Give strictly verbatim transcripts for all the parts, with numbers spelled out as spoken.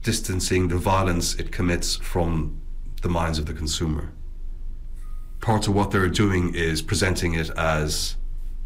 distancing the violence it commits from the minds of the consumer. Part of what they're doing is presenting it as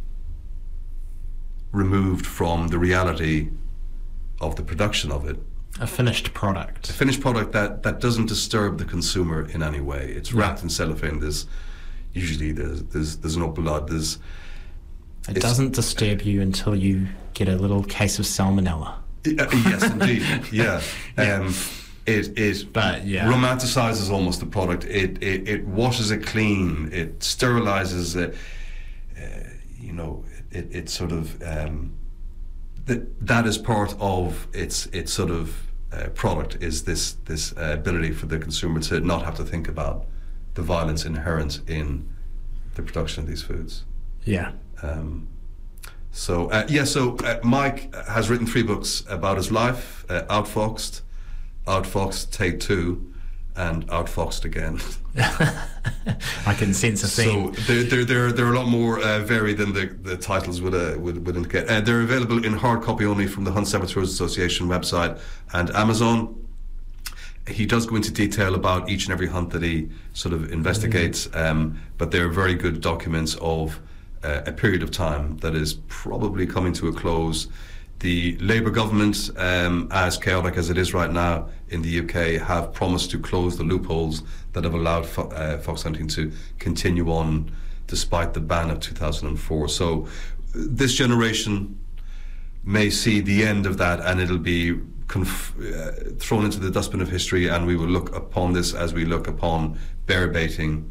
removed from the reality of the production of it. A finished product. A finished product that, that doesn't disturb the consumer in any way. It's wrapped yeah. in cellophane. There's usually there's there's, there's no blood. There's It doesn't disturb you until you get a little case of salmonella. Uh, yes, indeed. Yeah. yeah. Um, it it but, yeah. romanticizes almost the product. It, it it washes it clean. It sterilizes it. Uh, you know, it it sort of um, that that is part of its its sort of uh, product is this this uh, ability for the consumer to not have to think about the violence inherent in the production of these foods. Yeah. Um, so uh, yeah, so uh, Mike has written three books about his life: uh, Outfoxed, Outfoxed Take Two, and Outfoxed Again. I can sense a theme. So they're they're they're, they're a lot more uh, varied than the, the titles would uh, would, would indicate. Uh, they're available in hard copy only from the Hunt Saboteurs Association website and Amazon. He does go into detail about each and every hunt that he sort of investigates, mm. um, but they're very good documents of uh, a period of time that is probably coming to a close. The Labour government, um, as chaotic as it is right now in the U K, have promised to close the loopholes that have allowed fo- uh, fox hunting to continue on despite the ban of two thousand four. So this generation may see the end of that, and it'll be Conf- uh, thrown into the dustbin of history, and we will look upon this as we look upon bear baiting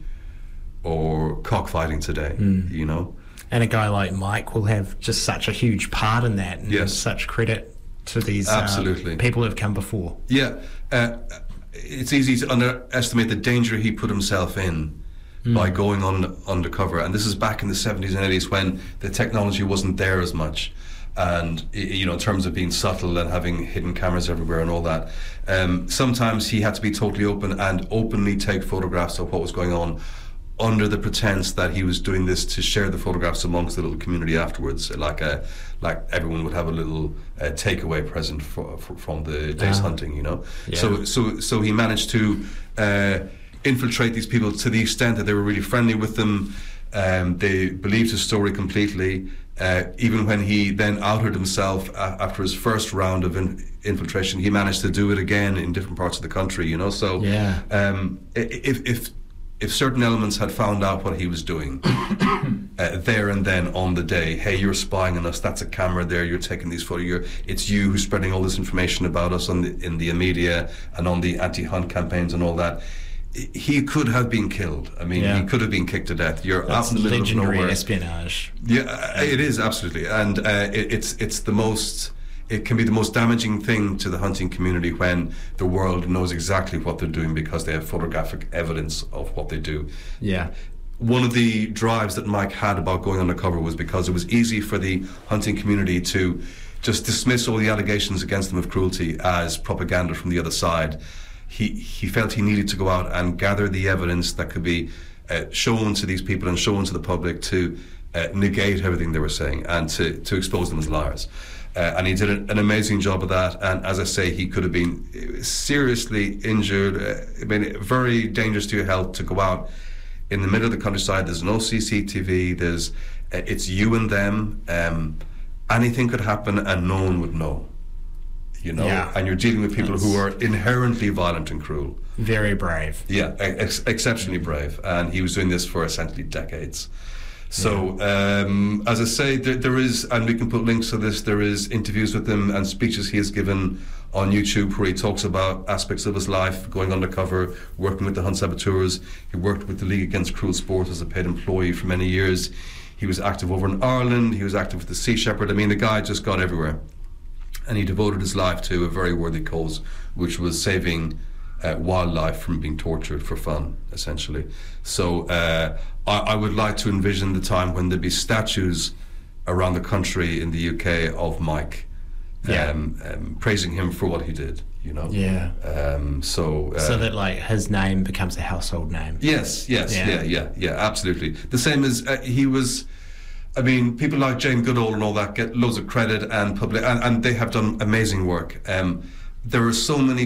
or cockfighting today. Mm. You know, and a guy like Mike will have just such a huge part in that, and yes. such credit to these absolutely uh, people who have come before. Yeah, uh, it's easy to underestimate the danger he put himself in mm. by going on undercover, and this is back in the seventies and eighties when the technology wasn't there as much. And, you know, in terms of being subtle and having hidden cameras everywhere and all that, um, sometimes he had to be totally open and openly take photographs of what was going on under the pretense that he was doing this to share the photographs amongst the little community afterwards, like a, like everyone would have a little uh, takeaway present for, for, from the day's uh, hunting, you know. Yeah. So, so, so he managed to uh, infiltrate these people to the extent that they were really friendly with them. Um, they believed his story completely. Uh, even when he then outed himself uh, after his first round of in- infiltration, he managed to do it again in different parts of the country. You know, so yeah. um, if if if certain elements had found out what he was doing uh, there and then on the day, hey, you're spying on us. That's a camera there. You're taking these photos. You're, it's you who's spreading all this information about us on the in the media and on the anti-hunt campaigns and all that. He could have been killed. I mean, yeah. he could have been kicked to death. You're That's out in the middle of nowhere. Espionage. Yeah, it is absolutely, and uh, it, it's it's the most. It can be the most damaging thing to the hunting community when the world knows exactly what they're doing because they have photographic evidence of what they do. Yeah. One of the drives that Mike had about going undercover was because it was easy for the hunting community to just dismiss all the allegations against them of cruelty as propaganda from the other side. He he felt he needed to go out and gather the evidence that could be uh, shown to these people and shown to the public to uh, negate everything they were saying and to, to expose them as liars. Uh, and he did an amazing job of that. And as I say, he could have been seriously injured. Uh, I mean, very dangerous to your health to go out in the middle of the countryside. There's no C C T V. There's uh, it's you and them. Um, anything could happen and no one would know. You know, yeah. and you're dealing with people That's who are inherently violent and cruel. Very brave. Yeah, ex- exceptionally brave. And he was doing this for essentially decades. So, yeah. um, as I say, there, there is, and we can put links to this, there is interviews with him and speeches he has given on YouTube where he talks about aspects of his life, going undercover, working with the Hunt Saboteurs. He worked with the League Against Cruel Sport as a paid employee for many years. He was active over in Ireland. He was active with the Sea Shepherd. I mean, the guy just got everywhere. And he devoted his life to a very worthy cause, which was saving uh, wildlife from being tortured for fun, essentially. So uh, I, I would like to envision the time when there'd be statues around the country in the U K of Mike, yeah. um, um, praising him for what he did, you know? Yeah. Um, so uh, so that, like, his name becomes a household name. Yes, yes, yeah, yeah, yeah, yeah, absolutely. The same as uh, he was... I mean, people like Jane Goodall and all that get loads of credit and public, and, and they have done amazing work. Um, there are so many